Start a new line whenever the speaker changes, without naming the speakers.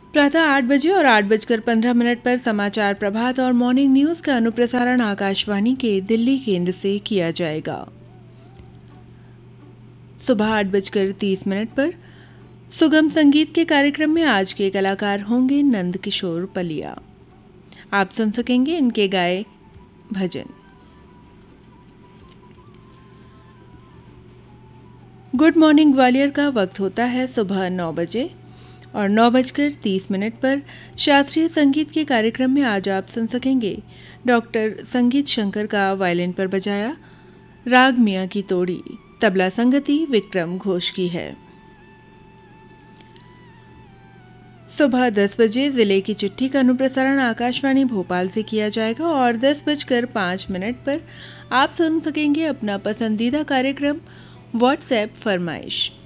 प्रातः 8 बजे और 8:15 पर समाचार प्रभात और मॉर्निंग न्यूज का अनुप्रसारण आकाशवाणी के दिल्ली केंद्र से किया जाएगा। सुबह 8:30 पर सुगम संगीत के कार्यक्रम में आज के कलाकार होंगे नंद किशोर पलिया। आप सुन सकेंगे इनके गाए भजन। गुड मॉर्निंग ग्वालियर का वक्त होता है सुबह 9 बजे और 9:30 पर शास्त्रीय संगीत के कार्यक्रम में आज आप सुन सकेंगे डॉक्टर संगीत शंकर का वायलिन पर बजाया राग मियाँ की तोड़ी। तबला संगति विक्रम घोष की है। सुबह 10 बजे जिले की चिट्ठी का अनुप्रसारण आकाशवाणी भोपाल से किया जाएगा और 10:05 पर आप सुन सकेंगे अपना पसंदीदा कार्यक्रम व्हाट्सएप फरमाइश।